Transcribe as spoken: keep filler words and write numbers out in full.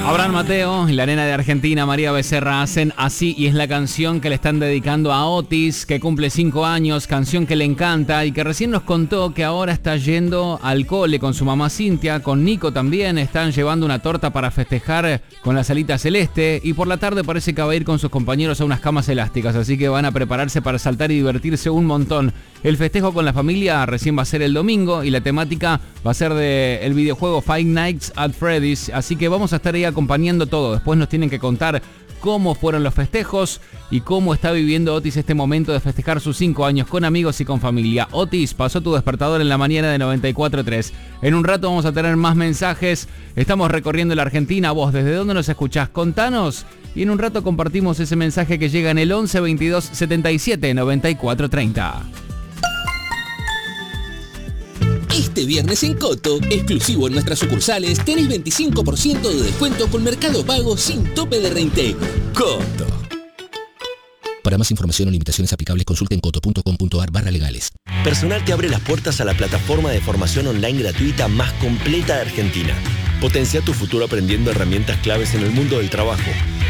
Abraham Mateo y la nena de Argentina, María Becerra, hacen Así, y es la canción que le están dedicando a Otis, que cumple cinco años, canción que le encanta y que recién nos contó que ahora está yendo al cole con su mamá Cintia, con Nico también, están llevando una torta para festejar con la salita celeste y por la tarde parece que va a ir con sus compañeros a unas camas elásticas, así que van a prepararse para saltar y divertirse un montón. El festejo con la familia recién va a ser el domingo y la temática va a ser del videojuego Five Nights at Freddy's, así que vamos a estar ahí acompañando todo. Después nos tienen que contar cómo fueron los festejos y cómo está viviendo Otis este momento de festejar sus cinco años con amigos y con familia. Otis, pasó tu despertador en la mañana de noventa y cuatro punto tres. En un rato vamos a tener más mensajes. Estamos recorriendo la Argentina. Vos, ¿desde dónde nos escuchás? Contanos. Y en un rato compartimos ese mensaje que llega en el once veintidós setenta y siete noventa y cuatro treinta. Este viernes en Coto, exclusivo en nuestras sucursales, tenés veinticinco por ciento de descuento con Mercado Pago sin tope de reintegro. Coto. Para más información o limitaciones aplicables, consulten coto punto com punto ar barra legales. Personal te abre las puertas a la plataforma de formación online gratuita más completa de Argentina. Potencia tu futuro aprendiendo herramientas claves en el mundo del trabajo.